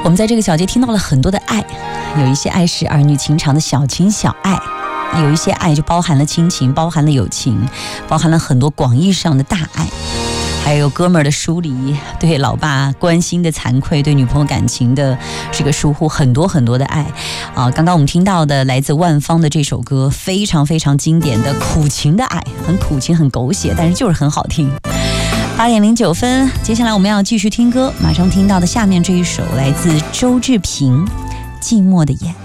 我们在这个小节听到了很多的爱，有一些爱是儿女情长的小情小爱，有一些爱就包含了亲情，包含了友情，包含了很多广义上的大爱，还有哥们儿的疏离，对老爸关心的惭愧，对女朋友感情的这个疏忽，很多很多的爱啊！刚刚我们听到的来自万芳的这首歌，非常非常经典的苦情的爱，很苦情很狗血，但是就是很好听。8点09分，接下来我们要继续听歌，马上听到的下面这一首来自周志平《寂寞的眼》。